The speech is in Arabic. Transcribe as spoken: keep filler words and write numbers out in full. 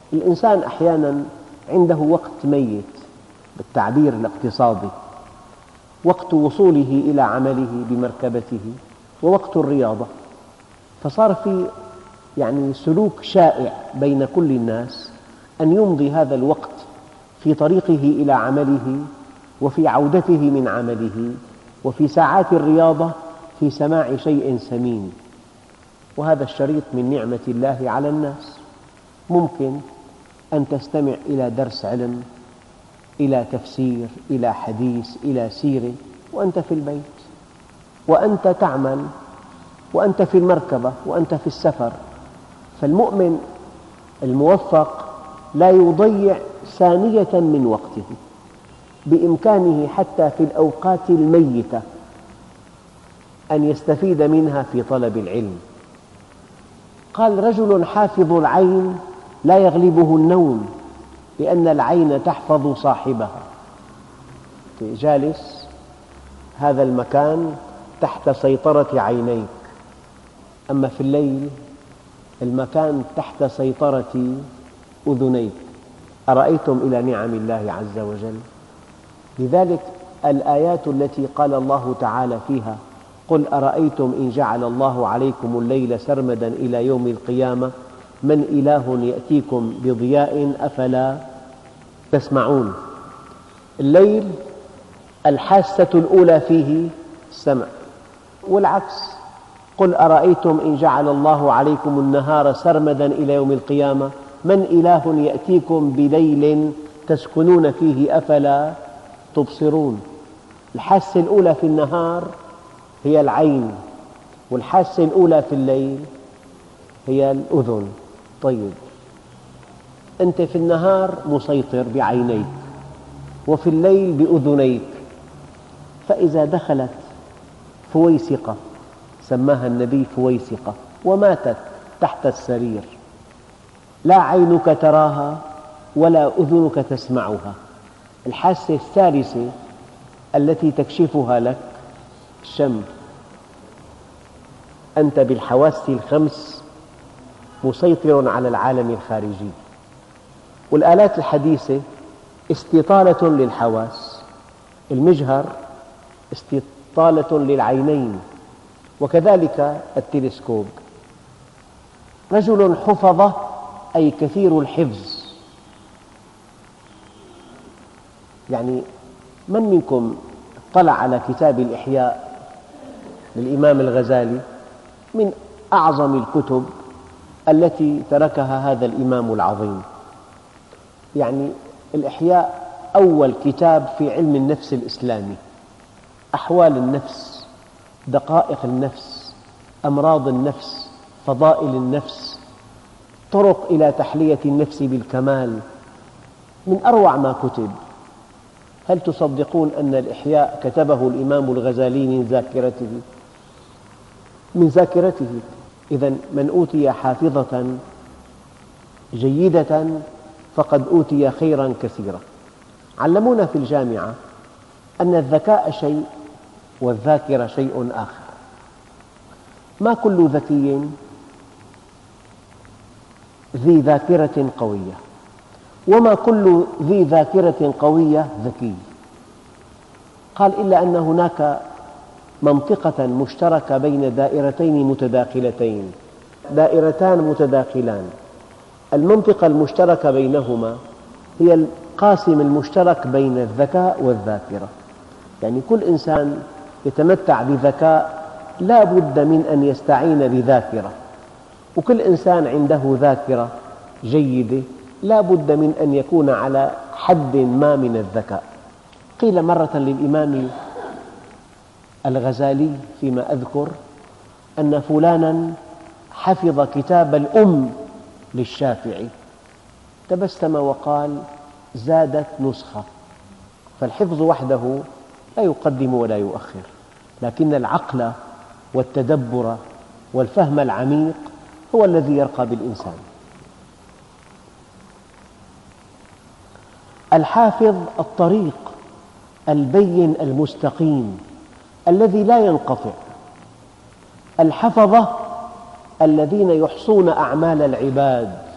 الإنسان أحياناً عنده وقت ميت بالتعبير الاقتصادي، وقت وصوله إلى عمله بمركبته ووقت الرياضة، فصار في يعني سلوك شائع بين كل الناس أن يمضي هذا الوقت في طريقه إلى عمله وفي عودته من عمله وفي ساعات الرياضة في سماع شيء ثمين، وهذا الشريط من نعمة الله على الناس. ممكن أن تستمع إلى درس علم، إلى تفسير، إلى حديث، إلى سيرة وأنت في البيت، وأنت تعمل، وأنت في المركبة، وأنت في السفر. فالمؤمن الموفق لا يضيع ثانية من وقته، بإمكانه حتى في الأوقات الميتة أن يستفيد منها في طلب العلم. قال: رجل حافظ العين لا يغلبه النوم، لأن العين تحفظ صاحبها. جالس، هذا المكان تحت سيطرة عينيك، أما في الليل المكان تحت سيطرة أذنيك. أرأيتم إلى نعم الله عز وجل؟ لذلك الآيات التي قال الله تعالى فيها: قل أرأيتم إن جعل الله عليكم الليل سرمدا إلى يوم القيامة من إله يأتيكم بضياء أفلا تسمعون. الليل الحاسة الأولى فيه السمع، والعكس: قل أرأيتم إن جعل الله عليكم النهار سرمدا إلى يوم القيامة من إله يأتيكم بليل تسكنون فيه أفلا تبصرون. الحاسة الأولى في النهار هي العين، والحاسة الأولى في الليل هي الأذن. طيب، أنت في النهار مسيطر بعينيك، وفي الليل بأذنيك، فإذا دخلت فويسقة، سماها النبي فويسقة، وماتت تحت السرير، لا عينك تراها ولا أذنك تسمعها، الحاسة الثالثة التي تكشفها لك الشم. أنت بالحواس الخمس مسيطر على العالم الخارجي. والآلات الحديثة استطالة للحواس، المجهر استطالة للعينين، وكذلك التلسكوب. رجل حفظ أي كثير الحفظ، يعني من منكم اطلع على كتاب الإحياء للإمام الغزالي؟ من أعظم الكتب التي تركها هذا الإمام العظيم. يعني الإحياء أول كتاب في علم النفس الإسلامي، أحوال النفس، دقائق النفس، أمراض النفس، فضائل النفس، طرق إلى تحلية النفس بالكمال، من أروع ما كتب. هل تصدقون أن الإحياء كتبه الإمام الغزالي من ذاكرته؟ من ذاكرته. إذن من أوتي حافظة جيدة فقد أوتي خيراً كثيراً. علمونا في الجامعة أن الذكاء شيء والذاكرة شيء آخر. ما كل ذكي ذي ذاكرة قوية، وما كل ذي ذاكرة قوية ذكي. قال: إلا أن هناك منطقة مشتركة بين دائرتين متداخلتين، دائرتان متداخلان، المنطقة المشتركة بينهما هي القاسم المشترك بين الذكاء والذاكرة. يعني كل إنسان يتمتع بذكاء لا بد من أن يستعين بذاكرة، وكل إنسان عنده ذاكرة جيدة لا بد من أن يكون على حد ما من الذكاء. قيل مرة للإمام الغزالي فيما أذكر أن فلانا حفظ كتاب الأم للشافعي، تبسم وقال: زادت نسخة. فالحفظ وحده لا يقدم ولا يؤخر، لكن العقل والتدبر والفهم العميق هو الذي يرقى بالإنسان. الحافظ الطريق البين المستقيم الذي لا ينقطع. الحفظة الذين يحصون أعمال العباد